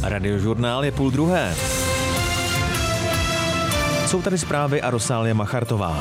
Radiožurnál je 12:30. Jsou tady zprávy a Rosálie Machartová.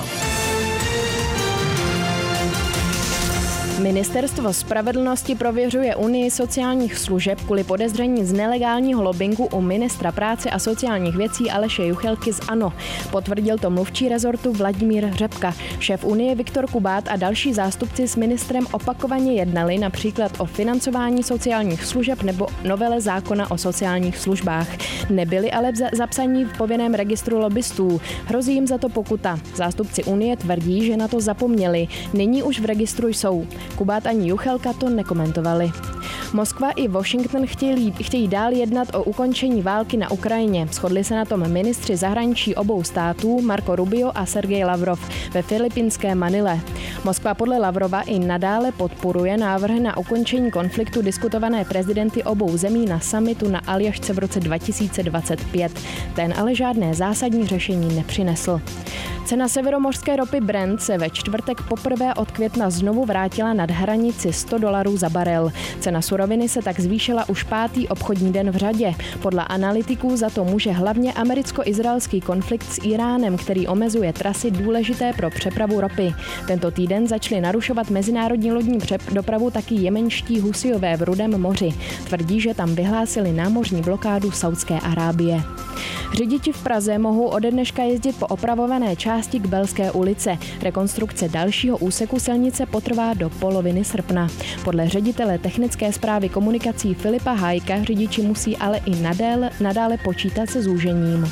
Ministerstvo spravedlnosti prověřuje Unii sociálních služeb kvůli podezření z nelegálního lobbingu u ministra práce a sociálních věcí Aleše Juchelky z ANO. Potvrdil to mluvčí rezortu Vladimír Řepka. Šéf Unie Viktor Kubát a další zástupci s ministrem opakovaně jednali například o financování sociálních služeb nebo novele zákona o sociálních službách. Nebyli ale zapsaní v povinném registru lobbystů. Hrozí jim za to pokuta. Zástupci Unie tvrdí, že na to zapomněli. Nyní už v registru jsou. Kubát ani Juchelka to nekomentovali. Moskva i Washington chtějí dál jednat o ukončení války na Ukrajině. Shodli se na tom ministři zahraničí obou států Marco Rubio a Sergej Lavrov ve filipínské Manile. Moskva podle Lavrova i nadále podporuje návrhy na ukončení konfliktu diskutované prezidenty obou zemí na summitu na Aljašce v roce 2025. Ten ale žádné zásadní řešení nepřinesl. Cena severomořské ropy Brent se ve čtvrtek poprvé od května znovu vrátila nad hranici $100 za barel. Cena suroviny se tak zvýšila už 5. obchodní den v řadě. Podle analytiků za to může hlavně americko-izraelský konflikt s Iránem, který omezuje trasy důležité pro přepravu ropy. Tento týden začali narušovat mezinárodní lodní dopravu taky jemenští Husijové v Rudém moři. Tvrdí, že tam vyhlásili námořní blokádu Saudské Arábie. Řidiči v Praze mohou ode dneška jezdit po opravované části k Belské ulice. Rekonstrukce dalšího úseku silnice potrvá do poloviny srpna. Podle ředitele technické správy komunikací Filipa Hájka řidiči musí ale i nadále počítat se zúžením.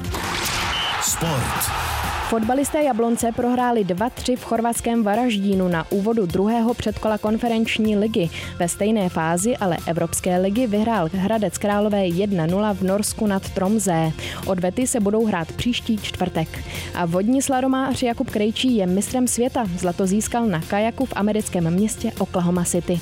Sport. Fotbalisté Jablonce prohráli 2-3 v chorvatském Varaždínu na úvodu druhého předkola konferenční ligy. Ve stejné fázi ale Evropské ligy vyhrál Hradec Králové 1-0 v Norsku nad Tromsø. Odvety se budou hrát příští čtvrtek. A vodní slalomář Jakub Krejčí je mistrem světa. Zlato získal na kajaku v americkém městě Oklahoma City.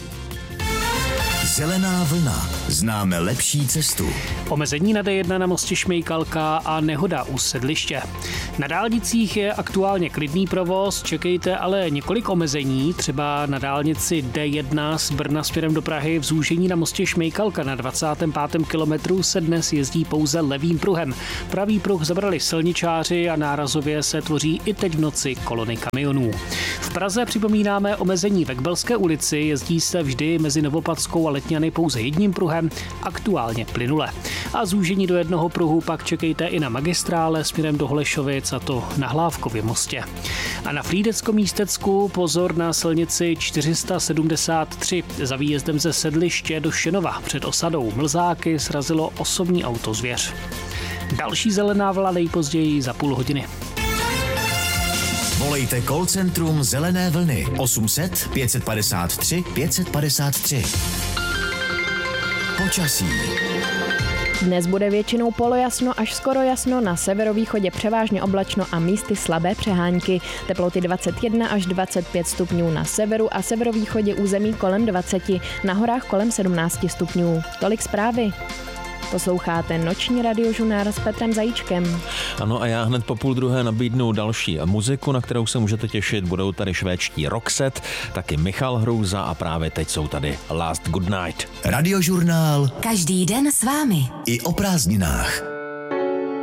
Zelená vlna. Známe lepší cestu. Omezení na D1 na mostě Šmejkalka a nehoda u sedliště. Na dálnicích je aktuálně klidný provoz, čekejte ale několik omezení, třeba na dálnici D1 z Brna směrem do Prahy v zúžení na mostě Šmejkalka na 25. kilometru se dnes jezdí pouze levým pruhem. Pravý pruh zabrali silničáři a nárazově se tvoří i teď v noci kolony kamionů. V Praze připomínáme omezení ve Kbelské ulici, jezdí se vždy mezi Novopadskou a Letňany pouze jedním pruhem, aktuálně plynule. A zúžení do jednoho pruhu pak čekejte i na magistrále směrem do Holešovic, a to na Hlávkově mostě. A na Frýdecko-Místecku pozor na silnici 473 za výjezdem ze Sedliště do Šenova před osadou Mlzáky srazilo osobní auto zvěř. Další zelená vlna nejpozději za půl hodiny. Volejte call centrum Zelené vlny 800 553 553. Počasí. Dnes bude většinou polojasno až skoro jasno, na severovýchodě převážně oblačno a místy slabé přehánky. Teploty 21 až 25 stupňů na severu a severovýchodě území kolem 20, na horách kolem 17 stupňů. Tolik zprávy. Posloucháte noční radiožurnál s Petrem Zajíčkem. Ano, a já hned po 12:30 nabídnu další muziku, na kterou se můžete těšit. Budou tady švédští Roxette, taky Michal Hrouza a právě teď jsou tady Last Good Night. Radiožurnál. Každý den s vámi. I o prázdninách.